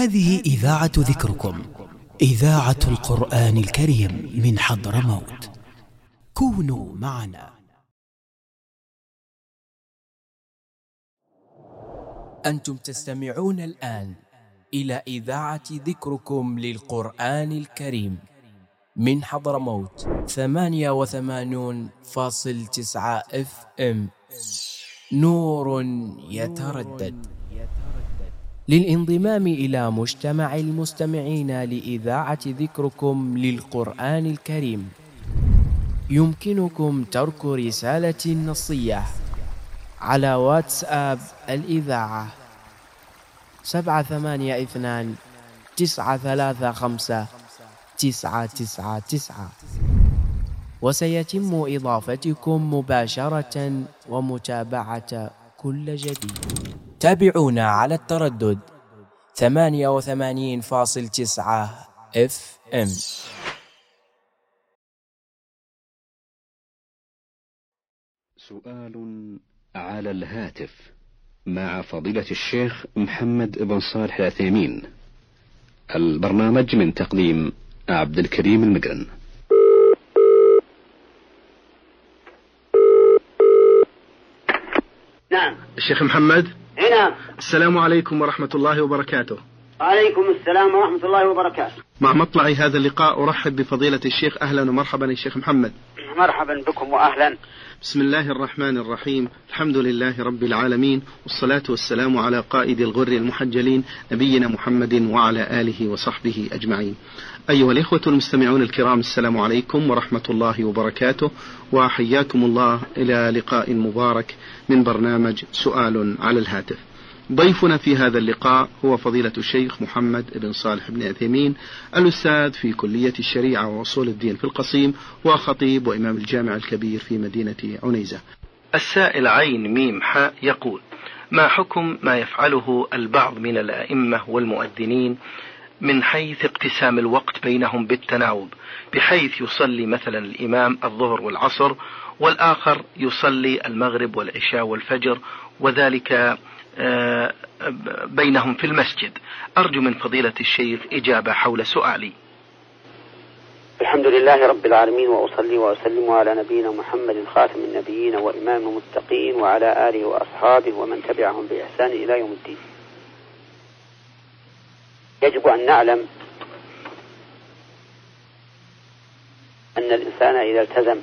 هذه إذاعة ذكركم، إذاعة القرآن الكريم من حضرموت. كونوا معنا. أنتم تستمعون الآن إلى إذاعة ذكركم للقرآن الكريم من حضرموت 88.9 FM. نور يتردد. للانضمام إلى مجتمع المستمعين لإذاعة ذكركم للقرآن الكريم يمكنكم ترك رسالة نصية على واتساب الإذاعة 782-935-999، وسيتم إضافتكم مباشرة ومتابعة كل جديد. تابعونا على التردد 88.9 FM. سؤال على الهاتف مع فضيلة الشيخ محمد بن صالح العثيمين. البرنامج من تقديم عبد الكريم المقرن. نعم. الشيخ محمد. نعم. السلام عليكم ورحمة الله وبركاته. وعليكم السلام ورحمة الله وبركاته. مع مطلع هذا اللقاء أرحب بفضيلة الشيخ. أهلا ومرحبا الشيخ محمد. مرحبا بكم وأهلا. بسم الله الرحمن الرحيم. الحمد لله رب العالمين، والصلاة والسلام على قائد الغر المحجلين نبينا محمد وعلى آله وصحبه أجمعين. أيها الإخوة المستمعون الكرام، السلام عليكم ورحمة الله وبركاته، وحياكم الله إلى لقاء مبارك من برنامج سؤال على الهاتف. ضيفنا في هذا اللقاء هو فضيلة الشيخ محمد بن صالح بن عثيمين، الأستاذ في كلية الشريعة وأصول الدين في القصيم، وخطيب وإمام الجامع الكبير في مدينة عنيزة. السائل عين ميم حاء يقول: ما حكم ما يفعله البعض من الأئمة والمؤذنين من حيث اقتسام الوقت بينهم بالتناوب، بحيث يصلي مثلا الإمام الظهر والعصر والآخر يصلي المغرب والعشاء والفجر، وذلك بينهم في المسجد؟ أرجو من فضيلة الشيخ إجابة حول سؤالي. الحمد لله رب العالمين، وأصلي وأسلم على نبينا محمد خاتم النبيين وإمام المتقين وعلى آله وأصحابه ومن تبعهم بإحسان إلى يوم الدين. يجب أن نعلم أن الإنسان إذا التزم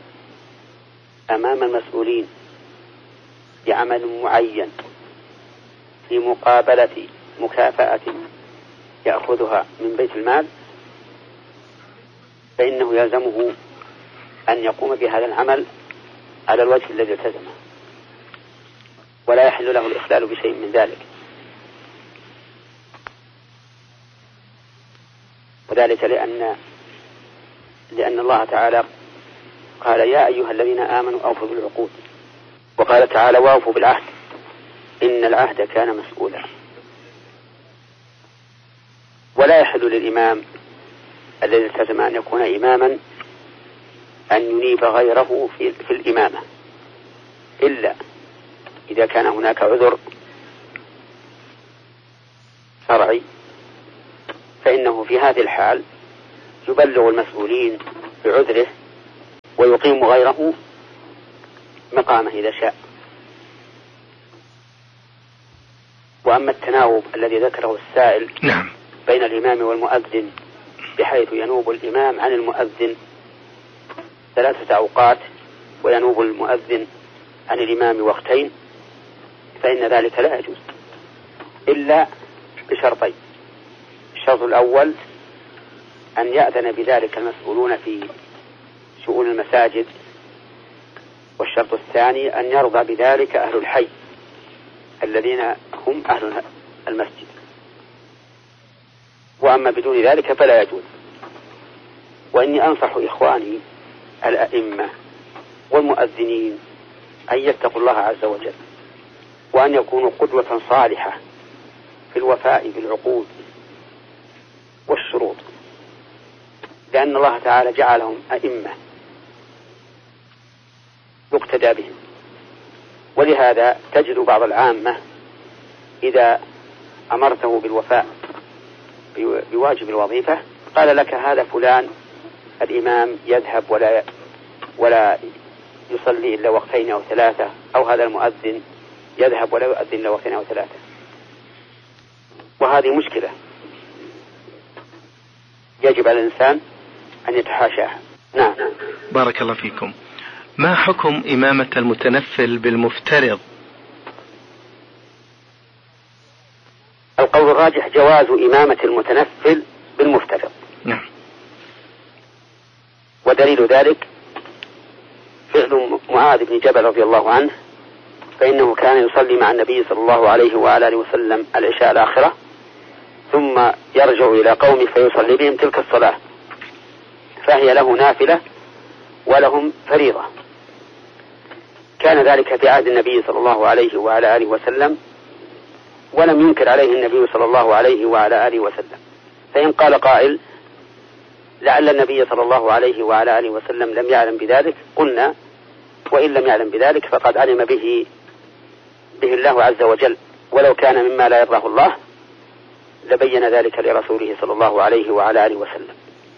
أمام المسؤولين بعمل معين في مقابلة مكافأة يأخذها من بيت المال، فإنه يلزمه أن يقوم بهذا العمل على الوجه الذي التزمه، ولا يحل له الإخلال بشيء من ذلك. وذلك لأن الله تعالى قال: يا أيها الذين آمنوا أوفوا بالعقود، وقال تعالى: وأوفوا بالعهد إن العهد كان مسؤولا. ولا يحل للإمام الذي التزم أن يكون إماما أن ينيب غيره في الإمامة، إلا إذا كان هناك عذر شرعي، فإنه في هذه الحال يبلغ المسؤولين بعذره ويقيم غيره مقامه إذا شاء. وأما التناوب الذي ذكره السائل بين الإمام والمؤذن، بحيث ينوب الإمام عن المؤذن 3 أوقات وينوب المؤذن عن الإمام وقتين، فإن ذلك لا يجوز إلا بشرطين. الشرط الأول أن يأذن بذلك المسؤولون في شؤون المساجد، والشرط الثاني أن يرضى بذلك أهل الحي الذين هم أهل المسجد. وأما بدون ذلك فلا يجوز. وإني أنصح إخواني الأئمة والمؤذنين أن يتقوا الله عز وجل، وأن يكونوا قدوة صالحة في الوفاء بالعقود والشروط، لأن الله تعالى جعلهم أئمة يقتدى بهم. ولهذا تجد بعض العامة إذا أمرته بالوفاء بواجب الوظيفة قال لك هذا فلان الإمام يذهب ولا يصلي إلا وقتين أو ثلاثة، أو هذا المؤذن يذهب ولا يؤذن إلا وقتين أو ثلاثة، وهذه مشكلة يجب على الإنسان أن يتحاشاها. نعم. بارك الله فيكم. ما حكم إمامة المتنفل بالمفترض؟ القول الراجح جواز إمامة المتنفل بالمفترض. نعم. ودليل ذلك فعل معاذ بن جبل رضي الله عنه، فإنه كان يصلي مع النبي صلى الله عليه وآله وسلم العشاء الآخرة، ثم يرجع إلى قومه فيصلي بهم تلك الصلاة، فهي له نافلة ولهم فريضة. كان ذلك في عهد النبي صلى الله عليه وعلى آله وسلم، ولم ينكر عليه النبي صلى الله عليه وعلى آله وسلم. فإن قال قائل لعل النبي صلى الله عليه وعلى آله وسلم لم يعلم بذلك، قلنا وإن لم يعلم بذلك فقد علم به الله عز وجل، ولو كان مما لا يرضاه الله لبين ذلك لرسوله صلى الله عليه وعلى آله وسلم.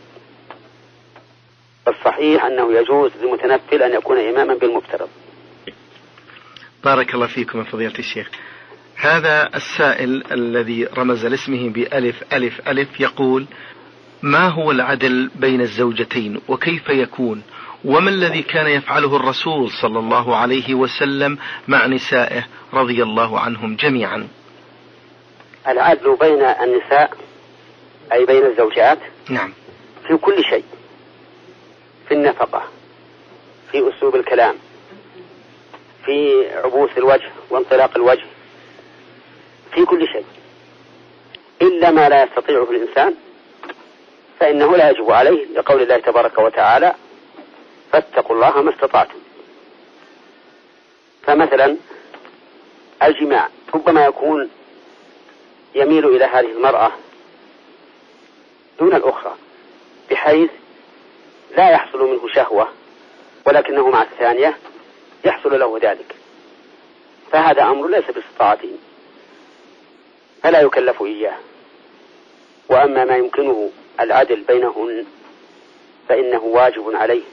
فالصحيح أنه يجوز للمتنفل أن يكون إماما بالمفترض. بارك الله فيكم يا فضيلة الشيخ. هذا السائل الذي رمز لاسمه بألف ألف ألف يقول: ما هو العدل بين الزوجتين وكيف يكون؟ وما الذي كان يفعله الرسول صلى الله عليه وسلم مع نسائه رضي الله عنهم جميعا؟ العدل بين النساء أي بين الزوجات. نعم. في كل شيء، في النفقة، في أسلوب الكلام، في عبوس الوجه وانطلاق الوجه، في كل شيء، إلا ما لا يستطيعه الإنسان فإنه لا يجب عليه، لقول الله تبارك وتعالى: فاتقوا الله ما استطعتم. فمثلا الجماع ربما يكون يميل إلى هذه المرأة دون الأخرى، بحيث لا يحصل منه شهوة، ولكنه مع الثانية يحصل له ذلك، فهذا أمر ليس باستطاعته فلا يكلف إياه. وأما ما يمكنه العدل بينهن فإنه واجب عليه،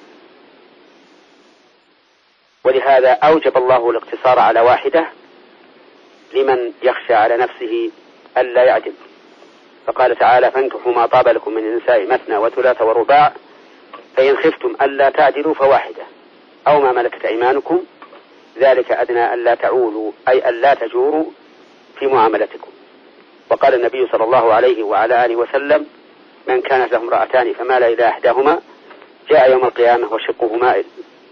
ولهذا أوجب الله الاقتصار على واحدة لمن يخشى على نفسه ألا يعدل، فقال تعالى: فانكحوا ما طاب لكم من النساء مثنى وثلاث ورباع فإن خفتم ألا تعدلوا فواحدة أو ما ملكت أيمانكم ذلك أدنى ألا تعولوا، أي ألا تجوروا في معاملتكم. وقال النبي صلى الله عليه وعلى آله وسلم: من كانت له امرأتان فمال إلى إحداهما جاء يوم القيامة وشقه مائل.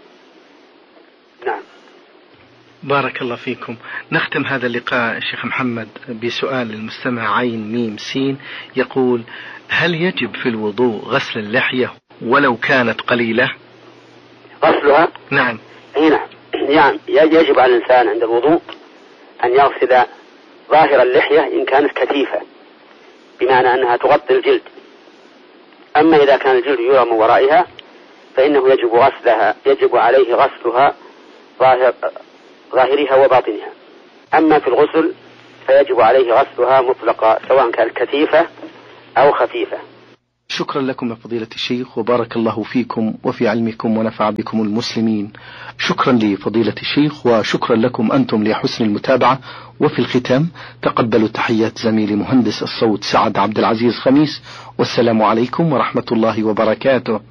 نعم. بارك الله فيكم. نختم هذا اللقاء شيخ محمد بسؤال المستمع عين ميم سين يقول: هل يجب في الوضوء غسل اللحية ولو كانت قليلة؟ غسلها؟ نعم. نعم يجب على الإنسان عند الوضوء أن يغسل ظاهر اللحية إن كانت كثيفة، بمعنى أنها تغطي الجلد. أما إذا كان الجلد يرى من ورائها فإنه يجب عليه غسلها ظاهرها وباطنها. أما في الغسل فيجب عليه غسلها مطلقا سواء كانت كثيفة أو خفيفة. شكرا لكم يا فضيلة الشيخ، وبارك الله فيكم وفي علمكم ونفع بكم المسلمين. شكرا لفضيلة الشيخ، وشكرا لكم أنتم لحسن المتابعة. وفي الختام تقبلوا تحيات زميلي مهندس الصوت سعد عبد العزيز خميس، والسلام عليكم ورحمة الله وبركاته.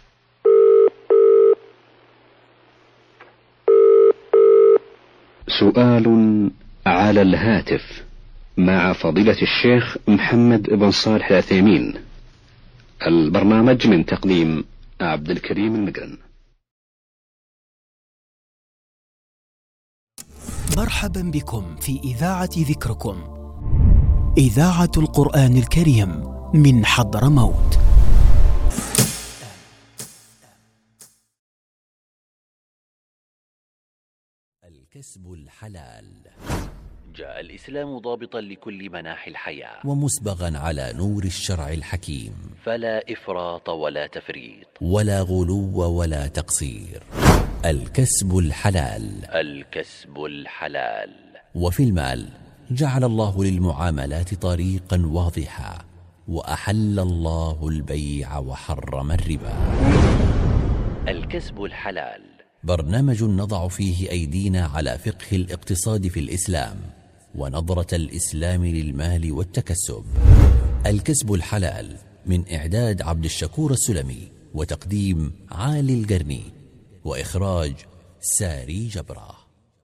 سؤال على الهاتف مع فضيلة الشيخ محمد بن صالح العثيمين. البرنامج من تقديم عبد الكريم المقرن. مرحبا بكم في إذاعة ذكركم، إذاعة القرآن الكريم من حضرموت. الكسب الحلال. جاء الإسلام ضابطا لكل مناحي الحياة ومسبغا على نور الشرع الحكيم، فلا إفراط ولا تفريط ولا غلو ولا تقصير. الكسب الحلال. الكسب الحلال. وفي المال جعل الله للمعاملات طريقا واضحا وأحل الله البيع وحرم الربا. الكسب الحلال، برنامج نضع فيه أيدينا على فقه الاقتصاد في الإسلام ونظرة الإسلام للمال والتكسب. الكسب الحلال، من إعداد عبد الشكور السلمي وتقديم عالي القرني وإخراج ساري جبرة.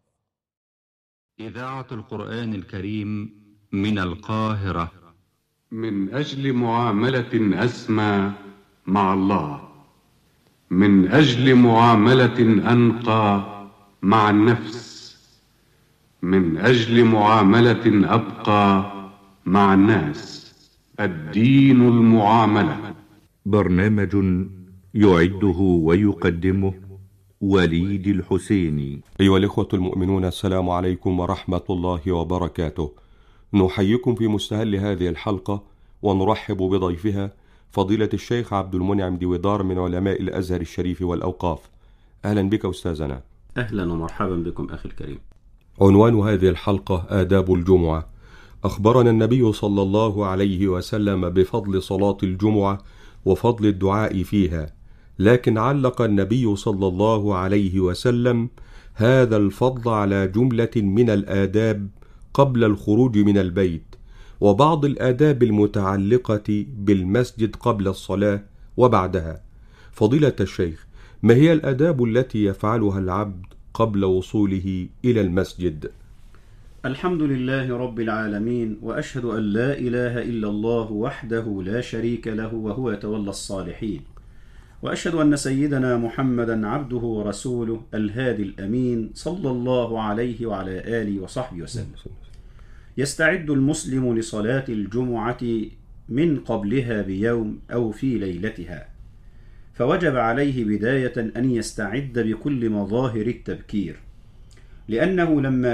إذاعة القرآن الكريم من القاهرة. من أجل معاملة أسمى مع الله، من أجل معاملة أنقى مع النفس، من أجل معاملة أبقى مع الناس، الدين المعاملة. برنامج يعده ويقدمه وليد الحسيني. أيها الإخوة المؤمنون، السلام عليكم ورحمة الله وبركاته. نحييكم في مستهل هذه الحلقة ونرحب بضيفها فضيلة الشيخ عبد المنعم ديويدار من علماء الأزهر الشريف والأوقاف. أهلا بك أستاذنا. أهلا ومرحبا بكم أخي الكريم. عنوان هذه الحلقة آداب الجمعة. أخبرنا النبي صلى الله عليه وسلم بفضل صلاة الجمعة وفضل الدعاء فيها، لكن علق النبي صلى الله عليه وسلم هذا الفضل على جملة من الآداب قبل الخروج من البيت، وبعض الآداب المتعلقة بالمسجد قبل الصلاة وبعدها. فضيلة الشيخ، ما هي الآداب التي يفعلها العبد قبل وصوله إلى المسجد؟ الحمد لله رب العالمين، وأشهد أن لا إله إلا الله وحده لا شريك له وهو يتولى الصالحين، وأشهد أن سيدنا محمدا عبده ورسوله الهادي الأمين صلى الله عليه وعلى آله وصحبه وسلم. يستعد المسلم لصلاة الجمعة من قبلها بيوم أو في ليلتها، فوجب عليه بداية أن يستعد بكل مظاهر التبكير، لأنه لما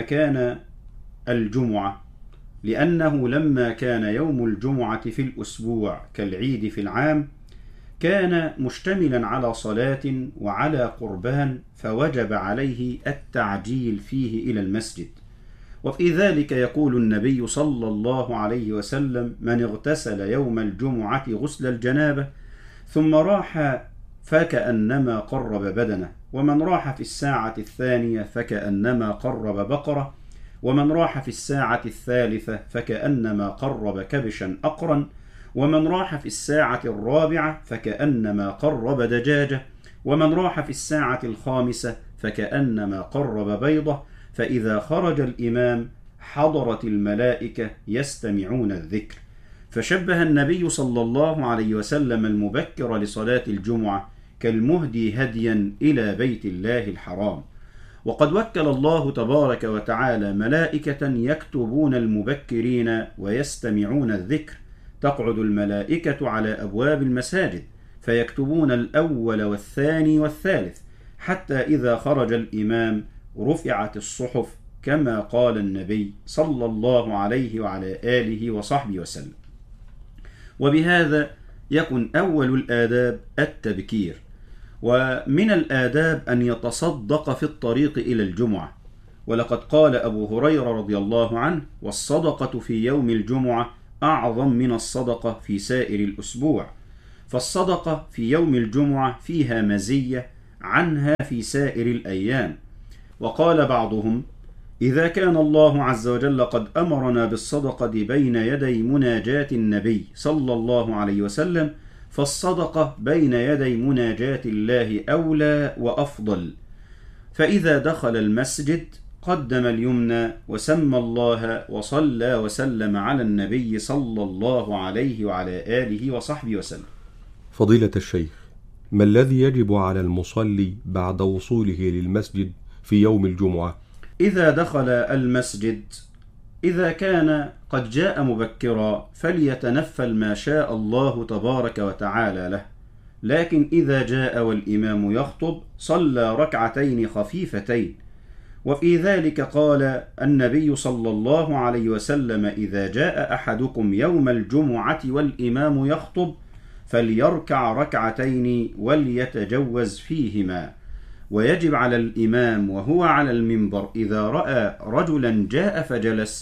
كان يوم الجمعة في الأسبوع كالعيد في العام، كان مشتملا على صلاة وعلى قربان، فوجب عليه التعجيل فيه إلى المسجد. وفي ذلك يقول النبي صلى الله عليه وسلم: من اغتسل يوم الجمعة غسل الجنابة ثم راح فكأنما قرب بدنه، ومن راح في الساعة الثانية فكأنما قرب بقرة، ومن راح في الساعة الثالثة فكأنما قرب كبشا أقرا، ومن راح في الساعة الرابعة فكأنما قرب دجاجة، ومن راح في الساعة الخامسة فكأنما قرب بيضة. فإذا خرج الإمام حضرت الملائكة يستمعون الذكر. فشبه النبي صلى الله عليه وسلم المبكر لصلاة الجمعة كالمهدي هديا إلى بيت الله الحرام. وقد وكل الله تبارك وتعالى ملائكة يكتبون المبكرين ويستمعون الذكر. تقعد الملائكة على أبواب المساجد فيكتبون الأول والثاني والثالث، حتى إذا خرج الإمام رفعت الصحف، كما قال النبي صلى الله عليه وعلى آله وصحبه وسلم. وبهذا يكون أول الآداب التبكير. ومن الآداب أن يتصدق في الطريق إلى الجمعة، ولقد قال أبو هريرة رضي الله عنه: والصدقة في يوم الجمعة أعظم من الصدقة في سائر الأسبوع. فالصدقة في يوم الجمعة فيها مزية عنها في سائر الأيام. وقال بعضهم: إذا كان الله عز وجل قد أمرنا بالصدقة بين يدي مناجاة النبي صلى الله عليه وسلم، فالصدقة بين يدي مناجاة الله أولى وأفضل. فإذا دخل المسجد قدم اليمنى وسمى الله وصلى وسلم على النبي صلى الله عليه وعلى آله وصحبه وسلم. فضيلة الشيخ، ما الذي يجب على المصلي بعد وصوله للمسجد في يوم الجمعة؟ إذا دخل المسجد، إذا كان قد جاء مبكرا فليتنفل ما شاء الله تبارك وتعالى له، لكن إذا جاء والإمام يخطب صلى ركعتين خفيفتين. وفي ذلك قال النبي صلى الله عليه وسلم: إذا جاء أحدكم يوم الجمعة والإمام يخطب فليركع ركعتين وليتجوز فيهما. ويجب على الإمام وهو على المنبر إذا رأى رجلا جاء فجلس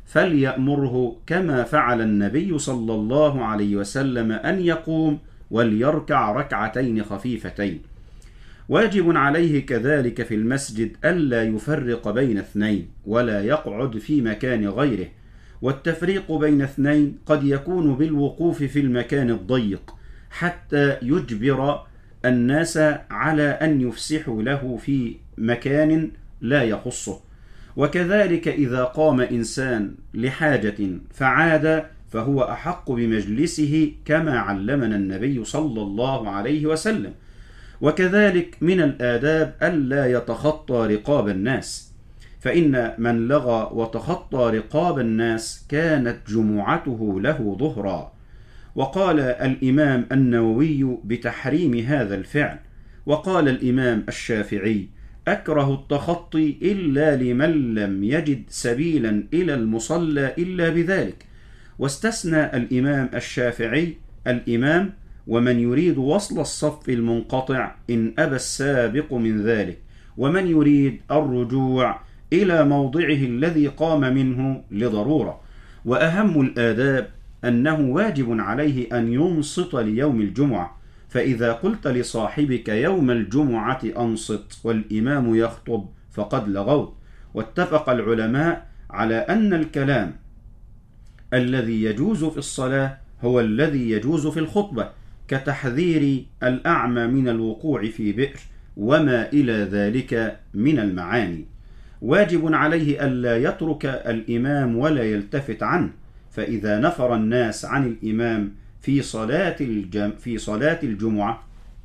فليأمره كما فعل النبي صلى الله عليه وسلم أن يقوم وليركع ركعتين خفيفتين. واجب عليه كذلك في المسجد ألا يفرق بين اثنين ولا يقعد في مكان غيره، والتفريق بين اثنين قد يكون بالوقوف في المكان الضيق حتى يجبر الناس على أن يفسحوا له في مكان لا يخصه. وكذلك إذا قام إنسان لحاجة فعاد فهو أحق بمجلسه كما علمنا النبي صلى الله عليه وسلم. وكذلك من الآداب ألا يتخطى رقاب الناس، فإن من لغى وتخطى رقاب الناس كانت جمعته له ظهرا. وقال الإمام النووي بتحريم هذا الفعل. وقال الإمام الشافعي: أكره التخطي إلا لمن لم يجد سبيلا إلى المصلى إلا بذلك. واستثنى الإمام الشافعي الإمام ومن يريد وصل الصف المنقطع إن أبى السابق من ذلك، ومن يريد الرجوع إلى موضعه الذي قام منه لضرورة. وأهم الآداب أنه واجب عليه أن ينصت ليوم الجمعة، فإذا قلت لصاحبك يوم الجمعة أنصت والإمام يخطب فقد لغوت. واتفق العلماء على أن الكلام الذي يجوز في الصلاة هو الذي يجوز في الخطبة، كتحذير الأعمى من الوقوع في بئر وما إلى ذلك من المعاني. واجب عليه ألا يترك الإمام ولا يلتفت عنه، فإذا نفر الناس عن الإمام في صلاة الجمعة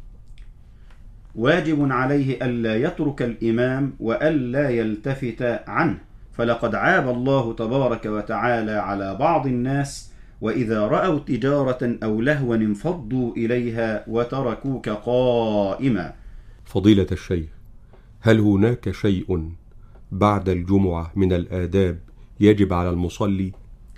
واجب عليه ألا يترك الإمام وألا يلتفت عنه، فلقد عاب الله تبارك وتعالى على بعض الناس وإذا رأوا تجارة أو لهوا انفضوا إليها وتركوك قائما. فضيلة الشيخ، هل هناك شيء بعد الجمعة من الآداب يجب على المصلي؟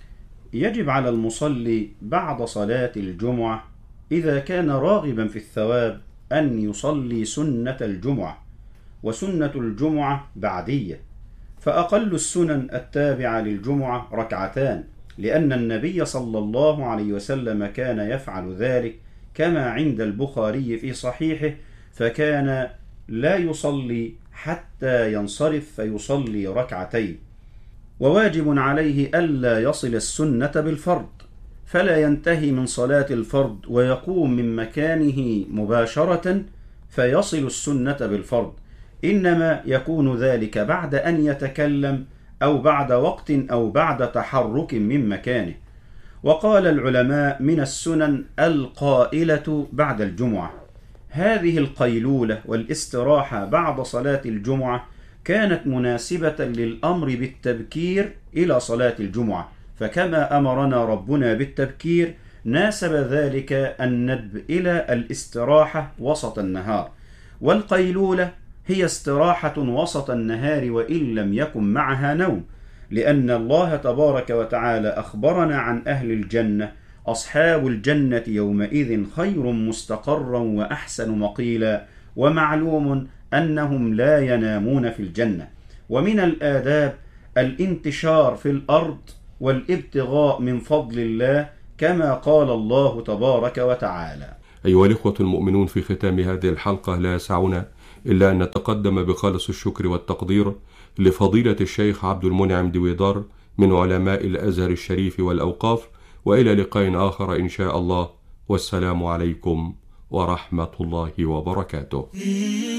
يجب على المصلي بعد صلاة الجمعة إذا كان راغبا في الثواب أن يصلي سنة الجمعة، وسنة الجمعة بعدية، فأقل السنن التابعة للجمعة ركعتان، لأن النبي صلى الله عليه وسلم كان يفعل ذلك كما عند البخاري في صحيحه، فكان لا يصلي حتى ينصرف فيصلي ركعتين. وواجب عليه ألا يصل السنة بالفرض، فلا ينتهي من صلاة الفرض ويقوم من مكانه مباشرة فيصل السنة بالفرض، إنما يكون ذلك بعد أن يتكلم أو بعد وقت أو بعد تحرك من مكانه. وقال العلماء من السنن القائلة بعد الجمعة. هذه القيلولة والاستراحة بعد صلاة الجمعة كانت مناسبة للأمر بالتبكير إلى صلاة الجمعة، فكما أمرنا ربنا بالتبكير ناسب ذلك الندب إلى الاستراحة وسط النهار. والقيلولة هي استراحة وسط النهار وإن لم يكن معها نوم، لأن الله تبارك وتعالى أخبرنا عن أهل الجنة: أصحاب الجنة يومئذ خير مستقرا وأحسن مقيلا، ومعلوم أنهم لا ينامون في الجنة. ومن الآداب الانتشار في الأرض والابتغاء من فضل الله كما قال الله تبارك وتعالى. أيها الإخوة المؤمنون، في ختام هذه الحلقة لا يسعنا إلا أن نتقدم بخالص الشكر والتقدير لفضيلة الشيخ عبد المنعم دويدار من علماء الأزهر الشريف والأوقاف، وإلى لقاء آخر إن شاء الله، والسلام عليكم ورحمة الله وبركاته.